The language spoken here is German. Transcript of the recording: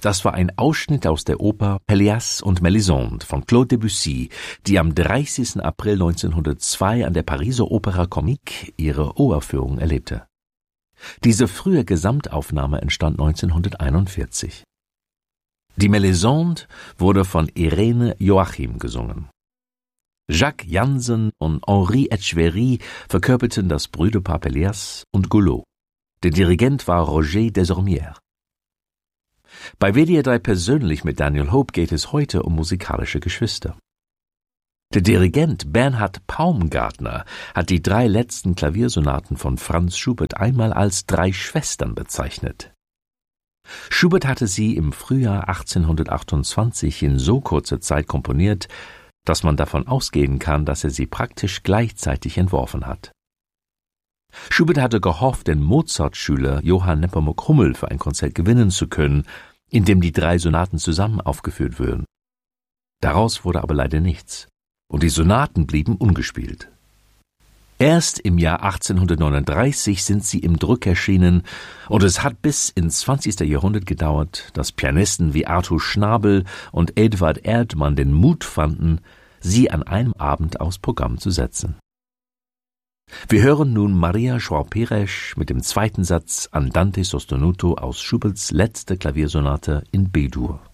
Das war ein Ausschnitt aus der Oper Pelléas und Mélisande von Claude Debussy, die am 30. April 1902 an der Pariser Opéra Comique ihre Uraufführung erlebte. Diese frühe Gesamtaufnahme entstand 1941. Die Mélisande wurde von Irene Joachim gesungen. Jacques Jansen und Henri Etcheverry verkörperten das Brüderpaar Pelléas und Goulot. Der Dirigent war Roger Desormières. Bei WDR 3 persönlich mit Daniel Hope geht es heute um musikalische Geschwister. Der Dirigent Bernhard Paumgartner hat die 3 letzten Klaviersonaten von Franz Schubert einmal als 3 Schwestern bezeichnet. Schubert hatte sie im Frühjahr 1828 in so kurzer Zeit komponiert, dass man davon ausgehen kann, dass er sie praktisch gleichzeitig entworfen hat. Schubert hatte gehofft, den Mozart-Schüler Johann Nepomuk Hummel für ein Konzert gewinnen zu können, in dem die 3 Sonaten zusammen aufgeführt würden. Daraus wurde aber leider nichts, und die Sonaten blieben ungespielt. Erst im Jahr 1839 sind sie im Druck erschienen, und es hat bis ins 20. Jahrhundert gedauert, dass Pianisten wie Arthur Schnabel und Edvard Erdmann den Mut fanden, sie an einem Abend aufs Programm zu setzen. Wir hören nun Maria João-Pires mit dem 2. Satz Andante sostenuto aus Schuberts letzter Klaviersonate in B-Dur.